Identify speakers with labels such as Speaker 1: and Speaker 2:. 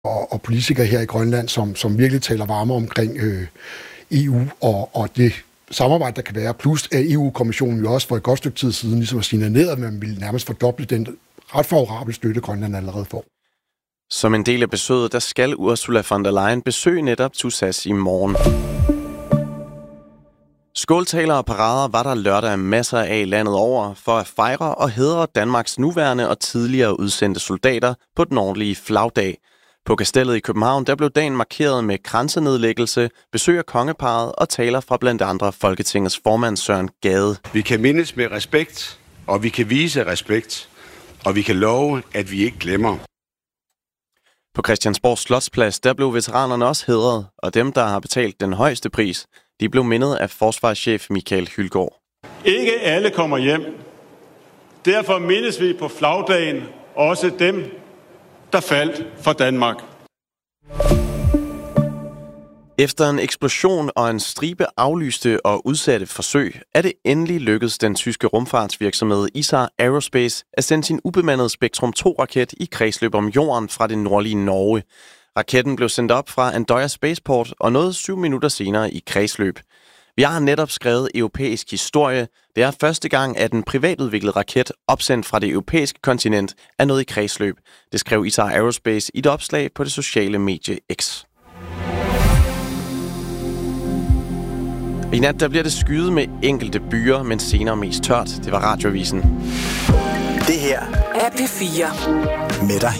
Speaker 1: og politikere her i Grønland, som virkelig taler varme omkring EU og det samarbejde, der kan være. Plus at EU-kommissionen jo også for et godt stykke tid siden ligesom har signaleret, at man ville nærmest fordoble den ret favorable støtte, Grønland allerede får.
Speaker 2: Som en del af besøget, der skal Ursula von der Leyen besøge netop Tusass i morgen. Skåltaler og parader var der lørdag masser af landet over for at fejre og hædre Danmarks nuværende og tidligere udsendte soldater på den ordentlige flagdag. På Kastellet i København der blev dagen markeret med kransenedlæggelse, besøg af kongeparret og taler fra blandt andre Folketingets formand Søren Gade.
Speaker 3: Vi kan mindes med respekt, og vi kan vise respekt, og vi kan love, at vi ikke glemmer.
Speaker 2: På Christiansborg Slotsplads der blev veteranerne også hædret, og dem, der har betalt den højeste pris, de blev mindet af forsvarschef Michael Hylgaard.
Speaker 4: Ikke alle kommer hjem. Derfor mindes vi på flagdagen også dem, der faldt for Danmark.
Speaker 2: Efter en eksplosion og en stribe aflyste og udsatte forsøg, er det endelig lykkedes den tyske rumfartsvirksomhed ISAR Aerospace at sende sin ubemandede Spektrum 2-raket i kredsløb om jorden fra det nordlige Norge. Raketten blev sendt op fra Andøya Spaceport og nåede 7 minutter senere i kredsløb. Vi har netop skrevet europæisk historie. Det er første gang, at en privatudviklet raket opsendt fra det europæiske kontinent er nået i kredsløb. Det skrev ISAR Aerospace i et opslag på det sociale medie X. I nat der bliver det skyet med enkelte byer, men senere mest tørt. Det var Radioavisen.
Speaker 5: Det her er P4 med dig